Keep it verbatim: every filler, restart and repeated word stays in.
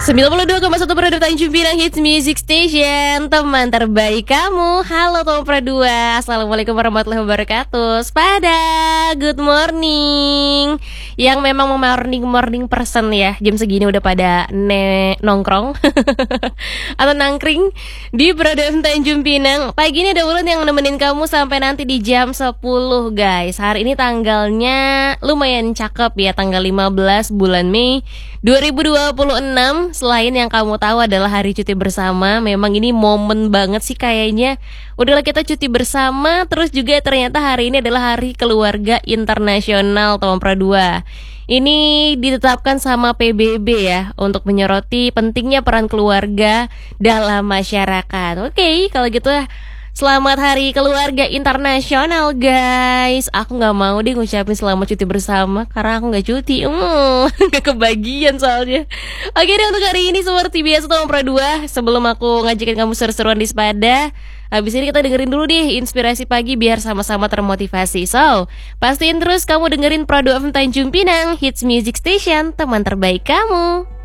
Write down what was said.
sembilan puluh dua koma satu Radio Tanjung Pinang Hits Music Station, teman terbaik kamu. Halo teman Pro dua, assalamualaikum warahmatullahi wabarakatuh. Pada good morning. Yang memang mau morning-morning person ya, jam segini udah pada ne nongkrong atau nangkring di Pro dua Tanjung Pinang. Pagi ini ada Ulun yang nemenin kamu sampai nanti di jam sepuluh guys. Hari ini tanggalnya lumayan cakep ya, tanggal lima belas bulan Mei dua ribu dua puluh enam. Selain yang kamu tahu adalah hari cuti bersama, memang ini momen banget sih kayaknya. Udahlah kita cuti bersama, terus juga ternyata hari ini adalah Hari Keluarga Internasional teman Pro dua. Ini ditetapkan sama P B B ya, untuk menyoroti pentingnya peran keluarga dalam masyarakat. Oke, kalau gitu selamat Hari Keluarga Internasional guys. Aku gak mau deh ngucapin selamat cuti bersama, karena aku gak cuti. Hmm, gak kebagian soalnya. Oke deh, untuk hari ini seperti biasa teman Pro dua, sebelum aku ngajakin kamu seru-seruan di Sepada, habis ini kita dengerin dulu deh inspirasi pagi biar sama-sama termotivasi. So, pastiin terus kamu dengerin Pro dua Tanjung Pinang Hits Music Station, teman terbaik kamu.